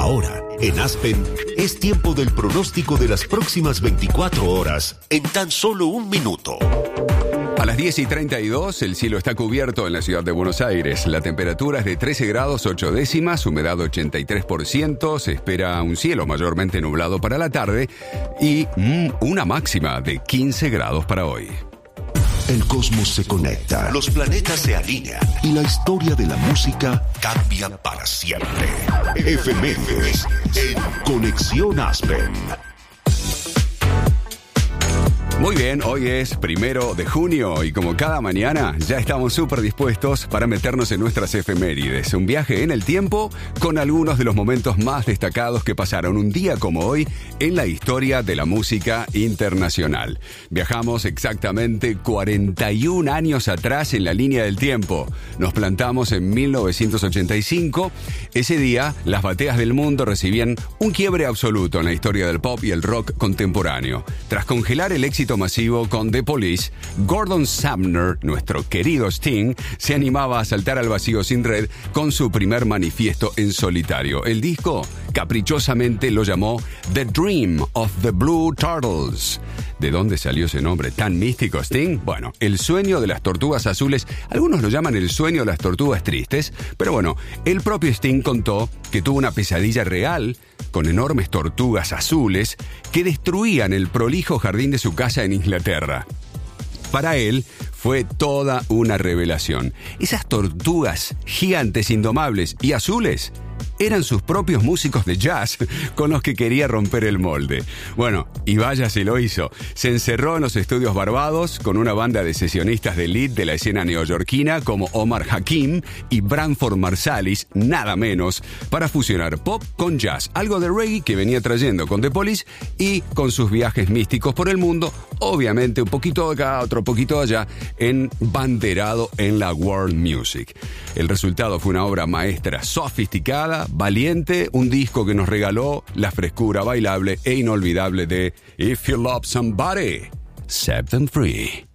Ahora, en Aspen, es tiempo del pronóstico de las próximas 24 horas en tan solo un minuto. A las 10:32, el cielo está cubierto en la ciudad de Buenos Aires. La temperatura es de 13 grados 8 décimas, humedad 83%. Se espera un cielo mayormente nublado para la tarde y una máxima de 15 grados para hoy. El cosmos se conecta, los planetas se alinean y la historia de la música cambia para siempre. Efemérides en Conexión Aspen. Muy bien, hoy es 1 de junio y como cada mañana ya estamos súper dispuestos para meternos en nuestras efemérides. Un viaje en el tiempo con algunos de los momentos más destacados que pasaron un día como hoy en la historia de la música internacional. Viajamos exactamente 41 años atrás en la línea del tiempo. Nos plantamos en 1985. Ese día, las bateas del mundo recibían un quiebre absoluto en la historia del pop y el rock contemporáneo. Tras congelar el éxito masivo con The Police, Gordon Sumner, nuestro querido Sting, se animaba a saltar al vacío sin red con su primer manifiesto en solitario. El disco, caprichosamente, lo llamó The Dream of the Blue Turtles. ¿De dónde salió ese nombre tan místico, Sting? Bueno, el sueño de las tortugas azules, algunos lo llaman el sueño de las tortugas tristes, pero bueno, el propio Sting contó que tuvo una pesadilla real con enormes tortugas azules que destruían el prolijo jardín de su casa en Inglaterra. Para él fue toda una revelación. Esas tortugas gigantes, indomables y azules eran sus propios músicos de jazz con los que quería romper el molde. Bueno, y vaya si lo hizo. Se encerró en los estudios Barbados con una banda de sesionistas de lead de la escena neoyorquina como Omar Hakim y Branford Marsalis, nada menos, para fusionar pop con jazz, algo de reggae que venía trayendo con The Police y con sus viajes místicos por el mundo, obviamente un poquito acá, otro poquito allá, banderado en la world music. El resultado fue una obra maestra sofisticada, valiente, un disco que nos regaló la frescura bailable e inolvidable de If You Love Somebody, Set Them Free.